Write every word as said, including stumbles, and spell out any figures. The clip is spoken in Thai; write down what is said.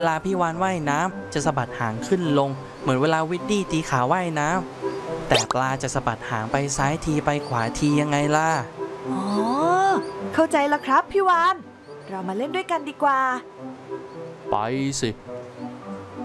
เวลาพี่วานว่ายน้ำจะสะบัดหางขึ้นลงเหมือนเวลาวิดดี้ตีขาว่ายน้ำแต่ปลาจะสะบัดหางไปซ้ายทีไปขวาทียังไงล่ะอ๋อเข้าใจแล้วครับพี่วานเรามาเล่นด้วยกันดีกว่าไปสิ